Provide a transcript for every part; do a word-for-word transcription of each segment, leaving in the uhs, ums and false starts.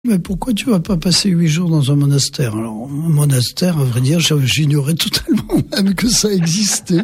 Mais pourquoi tu vas pas passer huit jours dans un monastère? Alors, un monastère, à vrai dire, j'ignorais totalement même que ça existait.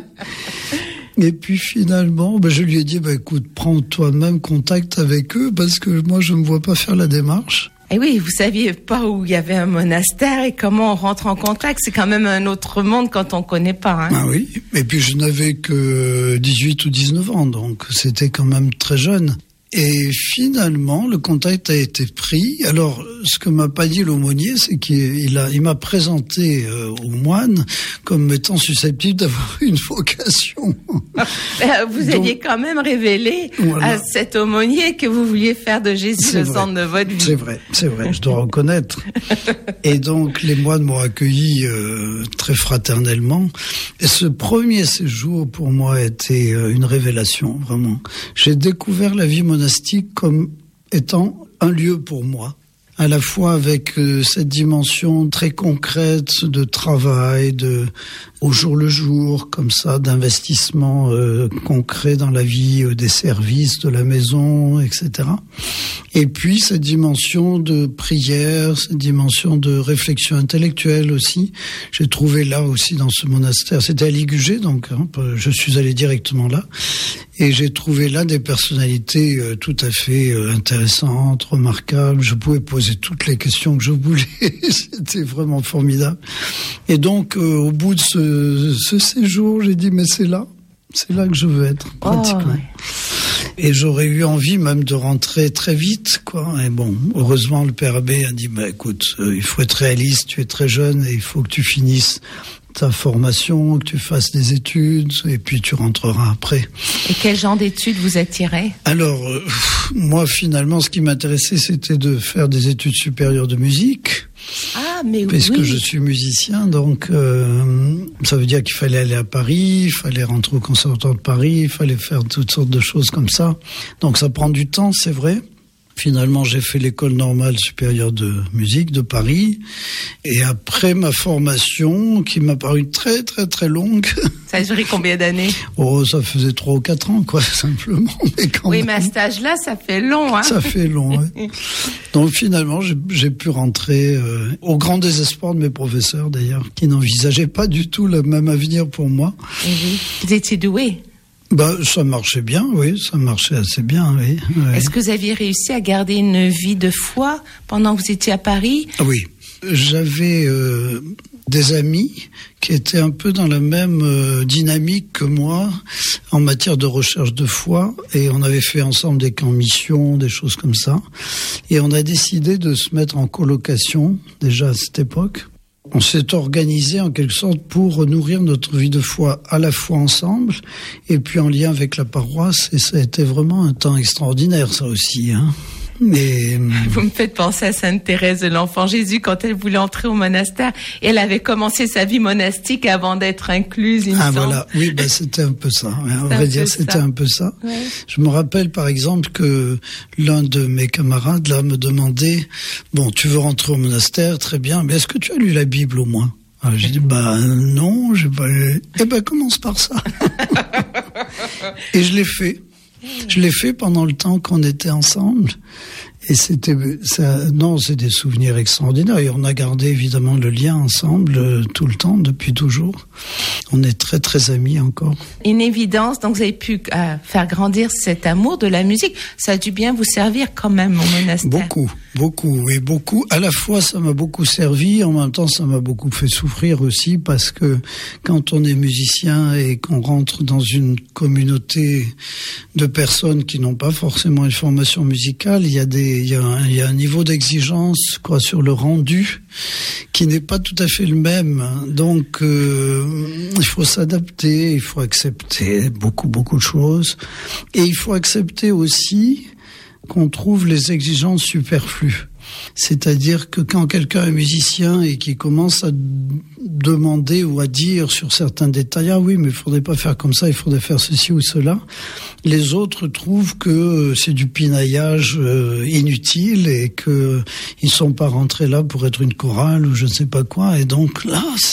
Et puis finalement, ben, je lui ai dit, ben, écoute, prends toi-même contact avec eux, parce que moi, je ne me vois pas faire la démarche. Et oui, vous saviez pas où il y avait un monastère et comment on rentre en contact. C'est quand même un autre monde quand on connaît pas. Hein. Ah oui, et puis je n'avais que dix-huit ou dix-neuf ans, donc c'était quand même très jeune. Et finalement, le contact a été pris. Alors, ce que m'a pas dit l'aumônier, c'est qu'il a, il m'a présenté euh, au moine comme étant susceptible d'avoir une vocation. Vous Donc, aviez quand même révélé voilà. à cet aumônier que vous vouliez faire de Jésus c'est le vrai. centre de votre vie. C'est vrai, c'est vrai, je dois reconnaître. Et donc, les moines m'ont accueilli euh, très fraternellement. Et ce premier séjour, pour moi, a été euh, une révélation, vraiment. J'ai découvert la vie monastique comme étant un lieu pour moi, à la fois avec euh, cette dimension très concrète de travail, de au jour le jour, comme ça, d'investissement euh, concret dans la vie euh, des services, de la maison, et cetera. Et puis cette dimension de prière, cette dimension de réflexion intellectuelle aussi. J'ai trouvé là aussi dans ce monastère, c'était à Ligugé, donc hein, je suis allé directement là. Et j'ai trouvé là des personnalités euh, tout à fait euh, intéressantes, remarquables. Je pouvais poser toutes les questions que je voulais. C'était vraiment formidable. Et donc, euh, au bout de ce, ce séjour, j'ai dit, mais c'est là. C'est là que je veux être, pratiquement. Oh, ouais. Et j'aurais eu envie même de rentrer très vite, quoi. Et bon, heureusement, le père abbé a dit, bah, écoute, euh, il faut être réaliste, tu es très jeune et il faut que tu finisses ta formation, que tu fasses des études, et puis tu rentreras après. Et quel genre d'études vous attirait? Alors, euh, moi, finalement, ce qui m'intéressait, c'était de faire des études supérieures de musique. Ah, mais oui. Puisque je suis musicien, donc euh, ça veut dire qu'il fallait aller à Paris, il fallait rentrer au Conservatoire de Paris, il fallait faire toutes sortes de choses comme ça. Donc ça prend du temps, c'est vrai. Finalement, j'ai fait l'école normale supérieure de musique de Paris. Et après ma formation, qui m'a paru très, très, très longue. Ça a duré combien d'années? Oh, ça faisait trois ou quatre ans, quoi, simplement. Mais quand oui, même, mais à cet âge-là, ça fait long, hein. Ça fait long, ouais. Donc finalement, j'ai, j'ai pu rentrer euh, au grand désespoir de mes professeurs, d'ailleurs, qui n'envisageaient pas du tout le même avenir pour moi. Et oui. Vous étiez doué? Bah, ça marchait bien, oui, ça marchait assez bien, oui. oui. Est-ce que vous aviez réussi à garder une vie de foi pendant que vous étiez à Paris? Oui, j'avais euh, des amis qui étaient un peu dans la même euh, dynamique que moi en matière de recherche de foi, et on avait fait ensemble des camps mission, des choses comme ça, et on a décidé de se mettre en colocation déjà à cette époque. On s'est organisé en quelque sorte pour nourrir notre vie de foi à la fois ensemble et puis en lien avec la paroisse, et ça a été vraiment un temps extraordinaire, ça aussi, hein. Mais... Vous me faites penser à Sainte Thérèse de l'Enfant Jésus quand elle voulait entrer au monastère. Et elle avait commencé sa vie monastique avant d'être incluse, il me ah semble. Voilà, oui, ben c'était un peu ça. Hein. On va dire, c'était ça. un peu ça. Ouais. Je me rappelle par exemple que l'un de mes camarades là me demandait, bon, tu veux rentrer au monastère, très bien, mais est-ce que tu as lu la Bible au moins? Alors, j'ai dit, bah non, j'ai pas lu. Eh ben commence par ça. Et je l'ai fait. Je l'ai fait pendant le temps qu'on était ensemble. Et c'était, ça, non, c'est des souvenirs extraordinaires. Et on a gardé évidemment le lien ensemble euh, tout le temps, depuis toujours. On est très très amis encore. Une évidence, donc vous avez pu euh, faire grandir cet amour de la musique. Ça a dû bien vous servir quand même au monastère. Beaucoup, beaucoup, oui, beaucoup. À la fois, ça m'a beaucoup servi, en même temps, ça m'a beaucoup fait souffrir aussi, parce que quand on est musicien et qu'on rentre dans une communauté de personnes qui n'ont pas forcément une formation musicale, il y a des Il y, a un, il y a un niveau d'exigence quoi, sur le rendu qui n'est pas tout à fait le même. Donc, euh, il faut s'adapter, il faut accepter beaucoup, beaucoup de choses. Et il faut accepter aussi qu'on trouve les exigences superflues. C'est-à-dire que quand quelqu'un est musicien et qui commence à demander ou à dire sur certains détails, ah oui, mais il faudrait pas faire comme ça, il faudrait faire ceci ou cela, les autres trouvent que c'est du pinaillage euh, inutile et que ils sont pas rentrés là pour être une chorale ou je ne sais pas quoi. Et donc là, c'est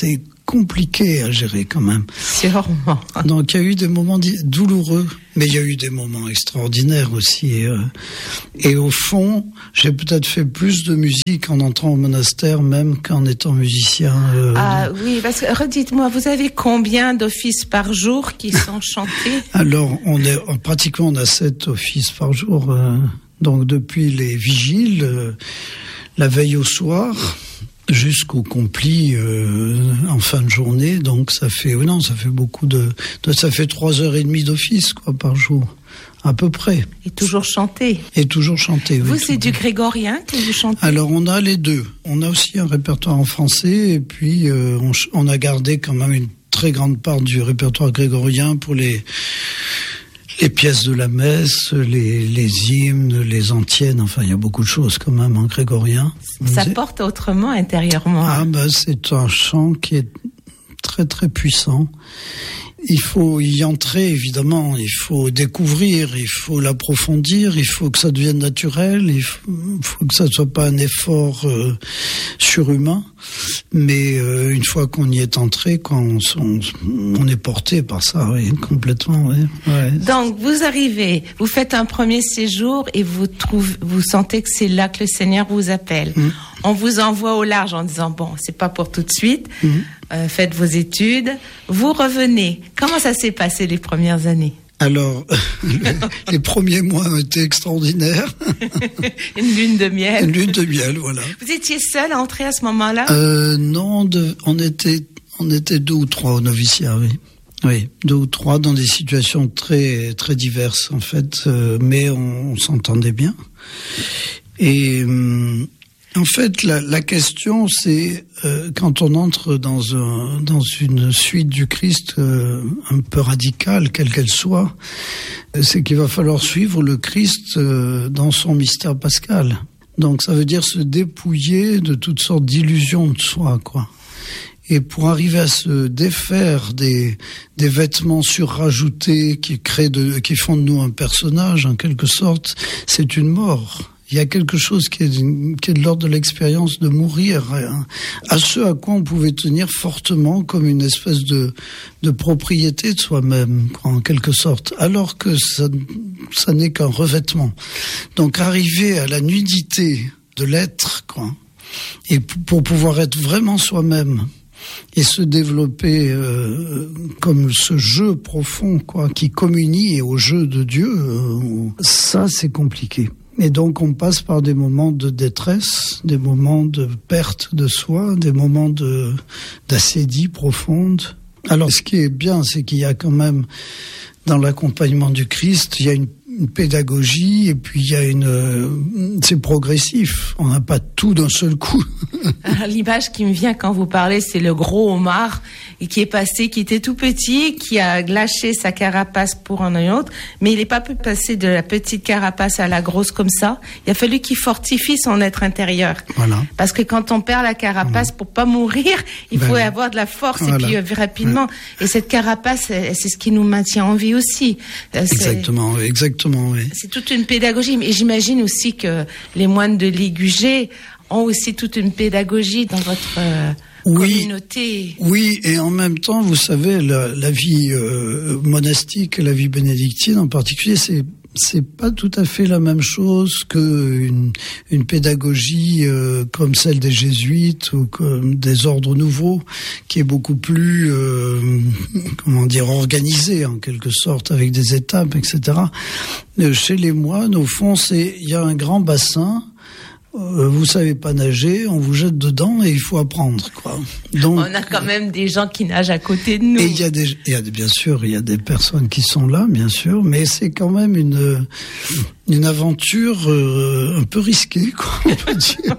compliqué à gérer quand même. Sûrement. Donc il y a eu des moments douloureux, mais il y a eu des moments extraordinaires aussi. Et, euh, et au fond, j'ai peut-être fait plus de musique en entrant au monastère même qu'en étant musicien. Euh, ah oui, parce que redites-moi, vous avez combien d'offices par jour qui sont chantés? Alors, on est pratiquement on a sept offices par jour. Euh, donc depuis les vigiles, euh, la veille au soir, jusqu'au complis euh, en fin de journée, donc ça fait oh non, ça fait beaucoup de, de ça fait trois heures et demie d'office quoi par jour, à peu près. Et toujours chanter. Et toujours chanter. Vous, oui, c'est du grégorien que vous chantez? Alors on a les deux. On a aussi un répertoire en français et puis euh, on, on a gardé quand même une très grande part du répertoire grégorien pour les les pièces de la messe, les, les hymnes, les antiennes, enfin il y a beaucoup de choses quand même en grégorien. Ça porte autrement intérieurement. Ah ben c'est un chant qui est très très puissant. Il faut y entrer évidemment, il faut découvrir, il faut l'approfondir, il faut que ça devienne naturel, il faut, faut que ça ne soit pas un effort euh, surhumain. Mais euh, une fois qu'on y est entré, quand on, on, on est porté par ça, oui, complètement. Oui, ouais. Donc vous arrivez, vous faites un premier séjour et vous trouvez, vous sentez que c'est là que le Seigneur vous appelle. Mmh. On vous envoie au large en disant bon, c'est pas pour tout de suite. Mmh. Euh, faites vos études. Vous revenez. Comment ça s'est passé les premières années? Alors, le, les premiers mois ont été extraordinaires. Une lune de miel. Une lune de miel, voilà. Vous étiez seul à entrer à ce moment-là? euh, Non, de, on était, on était deux ou trois au noviciat, oui. Oui, deux ou trois dans des situations très, très diverses en fait, euh, mais on, on s'entendait bien. Et euh, en fait, la, la question, c'est euh, quand on entre dans un, dans une suite du Christ euh, un peu radicale, quelle qu'elle soit, c'est qu'il va falloir suivre le Christ euh, dans son mystère pascal. Donc, ça veut dire se dépouiller de toutes sortes d'illusions de soi, quoi. Et pour arriver à se défaire des, des vêtements surrajoutés qui créent de, qui font de nous un personnage, en quelque sorte, c'est une mort. Il y a quelque chose qui est, qui est de l'ordre de l'expérience de mourir, hein, à ce à quoi on pouvait tenir fortement comme une espèce de, de propriété de soi-même, quoi, en quelque sorte, alors que ça, ça n'est qu'un revêtement. Donc arriver à la nudité de l'être, quoi, et p- pour pouvoir être vraiment soi-même et se développer euh, comme ce jeu profond, quoi, qui communie au jeu de Dieu, euh, ça c'est compliqué. Et donc on passe par des moments de détresse, des moments de perte de soi, des moments de d'assédie profonde. Alors ce qui est bien, c'est qu'il y a quand même, dans l'accompagnement du Christ, il y a une, une pédagogie et puis il y a une... Euh, c'est progressif, on n'a pas tout d'un seul coup. Alors, l'image qui me vient quand vous parlez, c'est le gros homard et qui est passé, qui était tout petit, qui a lâché sa carapace pour en un autre, mais il n'est pas pu passer de la petite carapace à la grosse comme ça. Il a fallu qu'il fortifie son être intérieur. Voilà. Parce que quand on perd la carapace, mmh. pour pas mourir, il ben faut oui. avoir de la force voilà. et puis euh, rapidement. Ouais. Et cette carapace, c'est, c'est ce qui nous maintient en vie aussi. C'est, exactement, exactement, oui. C'est toute une pédagogie. Et j'imagine aussi que les moines de Ligugé ont aussi toute une pédagogie dans votre euh, oui, communauté. Oui, et en même temps, vous savez, la, la vie euh, monastique, la vie bénédictine en particulier, c'est c'est pas tout à fait la même chose qu'une une pédagogie euh, comme celle des jésuites ou comme des ordres nouveaux, qui est beaucoup plus, euh, comment dire, organisée en quelque sorte, avec des étapes, et cetera. Chez les moines, au fond, c'est il y a un grand bassin. Euh, vous savez pas nager, on vous jette dedans et il faut apprendre, quoi. Donc, on a quand même des gens qui nagent à côté de nous. Et il y a des, il y a des, bien sûr, il y a des personnes qui sont là, bien sûr, mais c'est quand même une, une aventure euh, un peu risquée, quoi, on peut dire.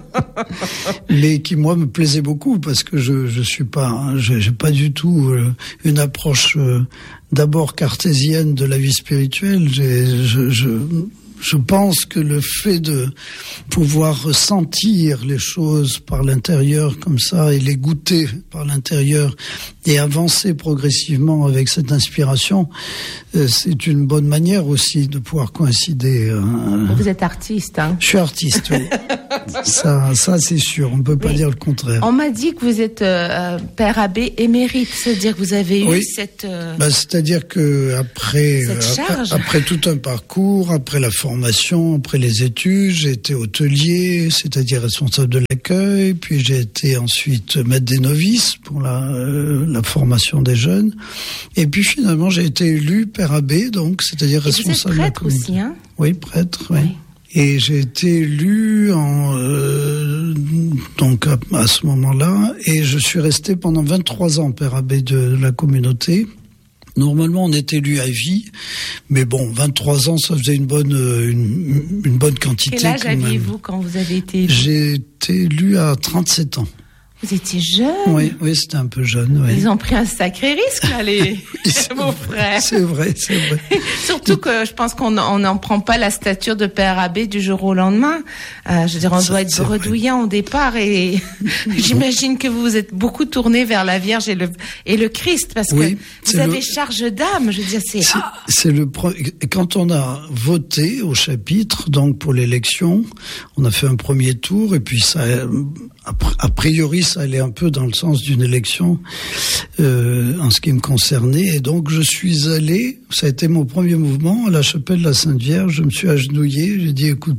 Mais qui, moi, me plaisait beaucoup parce que je, je suis pas, j'ai, j'ai pas du tout euh, une approche euh, d'abord cartésienne de la vie spirituelle. J'ai, je, je Je pense que le fait de pouvoir ressentir les choses par l'intérieur comme ça et les goûter par l'intérieur et avancer progressivement avec cette inspiration, euh, c'est une bonne manière aussi de pouvoir coïncider. Euh, Vous êtes artiste, hein? Je suis artiste, oui. ça, ça c'est sûr, on ne peut pas oui. dire le contraire. On m'a dit que vous êtes euh, père abbé émérite, c'est-à-dire que vous avez eu oui. cette... Euh... Bah, c'est-à-dire que après, cette charge. après, après tout un parcours, après la formation, après les études, j'ai été hôtelier, c'est-à-dire responsable de l'accueil, puis j'ai été ensuite maître des novices pour la, euh, la formation des jeunes, et puis finalement j'ai été élu père abbé, donc c'est-à-dire et responsable vous êtes de la prêtre communauté. aussi, hein? Oui, prêtre, oui. oui. Et j'ai été élu en, euh, donc à, à ce moment-là, et je suis resté pendant vingt-trois ans père abbé de la communauté. Normalement, on est élu à vie, mais bon, vingt-trois ans, ça faisait une bonne, une, une bonne quantité. Quel âge aviez-vous quand vous avez été élu? J'ai été élu à trente-sept ans. Vous étiez jeune? Oui, oui, c'était un peu jeune. Oui. Ils ont pris un sacré risque, là, les vos frères. C'est vrai, c'est vrai. Surtout que je pense qu'on n'en prend pas la stature de père abbé du jour au lendemain. Euh, je veux dire, on doit être bredouillant au départ, et j'imagine que vous vous êtes beaucoup tourné vers la Vierge et le et le Christ, parce oui, que vous avez le... charge d'âme. Je veux dire, c'est. C'est, c'est le pre... quand on a voté au chapitre, donc pour l'élection, on a fait un premier tour, et puis ça, a priori, ça allait un peu dans le sens d'une élection euh, en ce qui me concernait, et donc je suis allé, ça a été mon premier mouvement à la chapelle de la Sainte Vierge. Je me suis agenouillé, j'ai dit écoute,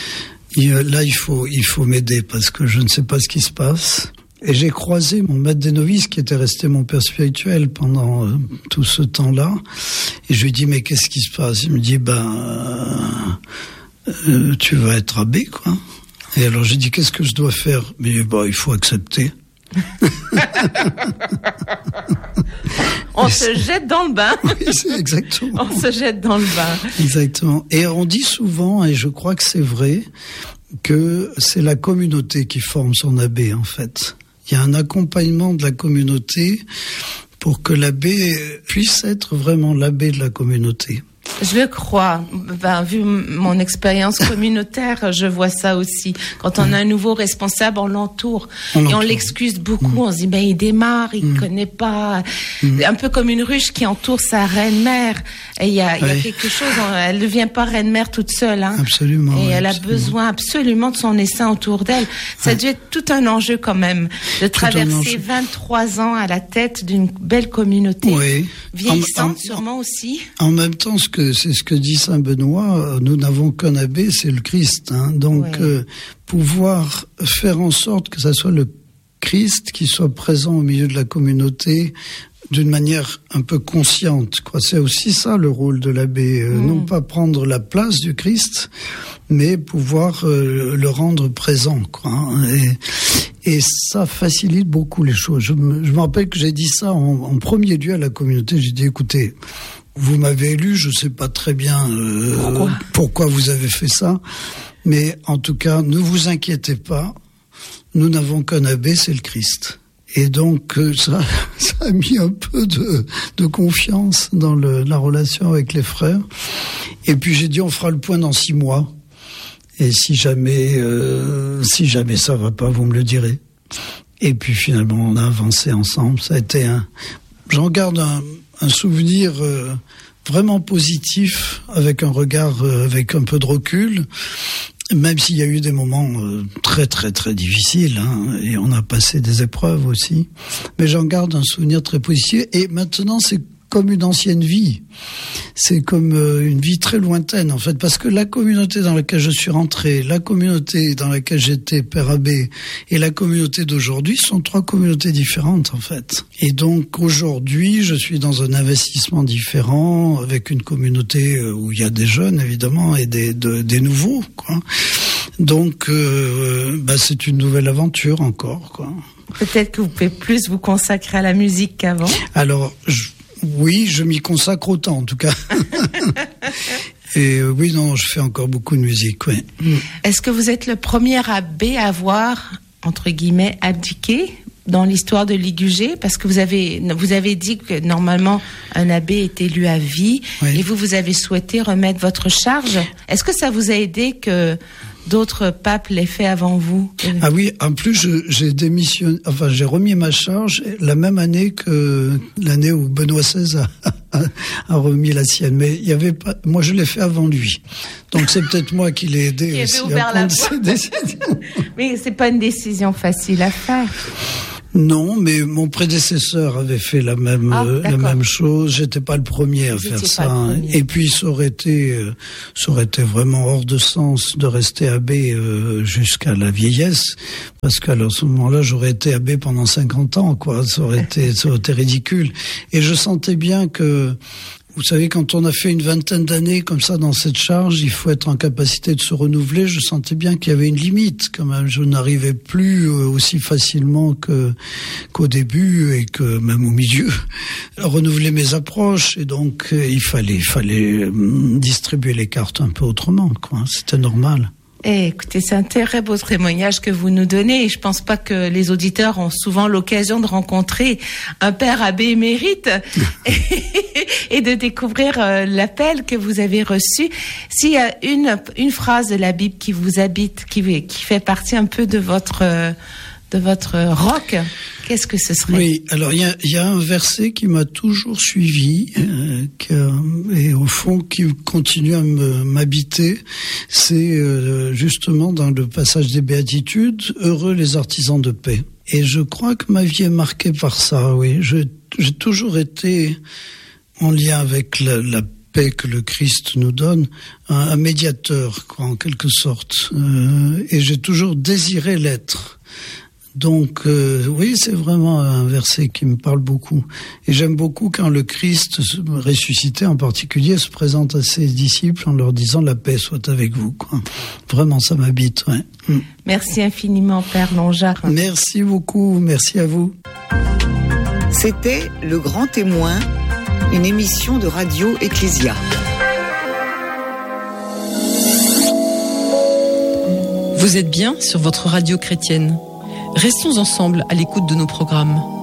là il faut il faut m'aider parce que je ne sais pas ce qui se passe. Et j'ai croisé mon maître des novices qui était resté mon père spirituel pendant euh, tout ce temps-là, et je lui ai dit mais qu'est-ce qui se passe? Il me dit ben euh, euh, tu vas être abbé, quoi. Et alors j'ai dit qu'est-ce que je dois faire? Mais bah il faut accepter. On se jette dans le bain. Oui, c'est exactement. On se jette dans le bain. Exactement. Et on dit souvent, et je crois que c'est vrai, que c'est la communauté qui forme son abbé, en fait. Il y a un accompagnement de la communauté pour que l'abbé puisse être vraiment l'abbé de la communauté. Je le crois. Ben, vu mon expérience communautaire, je vois ça aussi. Quand on a un nouveau responsable, on l'entoure. On et on l'excuse beaucoup. Mmh. On se dit, ben, il démarre, il mmh. connaît pas. Mmh. Un peu comme une ruche qui entoure sa reine-mère. Et il y a, il y a quelque chose, elle ne devient pas reine-mère toute seule, hein. Absolument. Et oui, elle absolument. a besoin absolument de son essaim autour d'elle. Ça a dû être tout un enjeu quand même, de traverser vingt-trois ans à la tête d'une belle communauté. Oui. Vieillissante, en, sûrement en, aussi. En même temps, ce que, c'est ce que dit Saint Benoît, nous n'avons qu'un abbé, c'est le Christ, hein. Donc, ouais. euh, pouvoir faire en sorte que ça soit le Christ qui soit présent au milieu de la communauté, d'une manière un peu consciente, quoi. C'est aussi ça le rôle de l'abbé, euh, mmh. non pas prendre la place du Christ, mais pouvoir euh, le rendre présent, quoi. Hein. Et, et ça facilite beaucoup les choses. Je me, je me rappelle que j'ai dit ça en, en premier lieu à la communauté. J'ai dit, écoutez, vous m'avez élu, je sais pas très bien euh, pourquoi? pourquoi vous avez fait ça, mais en tout cas, ne vous inquiétez pas, nous n'avons qu'un abbé, c'est le Christ. Et donc, ça, ça a mis un peu de, de confiance dans le, la relation avec les frères. Et puis j'ai dit, on fera le point dans six mois. Et si jamais, euh, si jamais ça va pas, vous me le direz. Et puis finalement, on a avancé ensemble. Ça a été un, j'en garde un, un souvenir euh, vraiment positif, avec un regard, euh, avec un peu de recul. Même s'il y a eu des moments euh, très très très difficiles, hein, et on a passé des épreuves aussi, mais j'en garde un souvenir très positif. Et maintenant, c'est comme une ancienne vie, c'est comme euh, une vie très lointaine en fait, parce que la communauté dans laquelle je suis rentré, la communauté dans laquelle j'étais père abbé et la communauté d'aujourd'hui sont trois communautés différentes en fait. Et donc aujourd'hui, je suis dans un investissement différent avec une communauté où il y a des jeunes évidemment et des de, des nouveaux, quoi. Donc euh, bah, c'est une nouvelle aventure encore, quoi. Peut-être que vous pouvez plus vous consacrer à la musique qu'avant. Alors je Oui, je m'y consacre autant, en tout cas. Et euh, oui, non, je fais encore beaucoup de musique, oui. Est-ce que vous êtes le premier abbé à avoir, entre guillemets, abdiqué dans l'histoire de l'I G U G, parce que vous avez vous avez dit que normalement un abbé est élu à vie, oui. Et vous vous avez souhaité remettre votre charge. Est-ce que ça vous a aidé que d'autres papes l'aient fait avant vous? Ah oui, en plus je, j'ai démissionné, enfin j'ai remis ma charge la même année que l'année où Benoît seize a, a, a remis la sienne. Mais il y avait pas, moi je l'ai fait avant lui, donc c'est peut-être moi qui l'ai aidé qui aussi à prendre cette décision. Mais c'est pas une décision facile à faire. Non, mais mon prédécesseur avait fait la même ah, euh, la même chose. J'étais pas le premier à Vous faire ça. Premier. Et puis ça aurait été euh, ça aurait été vraiment hors de sens de rester abbé euh, jusqu'à la vieillesse, parce qu'à ce moment-là, j'aurais été abbé pendant cinquante ans, quoi. Ça aurait été ça aurait été ridicule. Et je sentais bien que, vous savez, quand on a fait une vingtaine d'années comme ça dans cette charge, il faut être en capacité de se renouveler. Je sentais bien qu'il y avait une limite quand même. Je n'arrivais plus aussi facilement que qu'au début et que même au milieu à renouveler mes approches. Et donc il fallait il fallait distribuer les cartes un peu autrement, quoi. C'était normal. Eh, écoutez, c'est un très beau témoignage que vous nous donnez, et je pense pas que les auditeurs ont souvent l'occasion de rencontrer un père abbé émérite et de découvrir euh, l'appel que vous avez reçu. S'il y a une une phrase de la Bible qui vous habite, qui qui fait partie un peu de votre euh, de votre roc, qu'est-ce que ce serait? Oui, alors il y a, y a un verset qui m'a toujours suivi, euh, qui a, et au fond qui continue à me, m'habiter. C'est euh, justement dans le passage des Béatitudes, « Heureux les artisans de paix ». Et je crois que ma vie est marquée par ça, oui. Je, j'ai toujours été en lien avec la, la paix que le Christ nous donne, un, un médiateur, quoi, en quelque sorte. Euh, et j'ai toujours désiré l'être. Donc euh, oui, c'est vraiment un verset qui me parle beaucoup. Et j'aime beaucoup quand le Christ ressuscité en particulier se présente à ses disciples en leur disant « La paix soit avec vous ». Quoi. Vraiment, ça m'habite. Ouais. Mm. Merci infiniment, Père Longeard. Merci beaucoup, merci à vous. C'était Le Grand Témoin, une émission de Radio Ecclésia. Vous êtes bien sur votre radio chrétienne. Restons ensemble à l'écoute de nos programmes.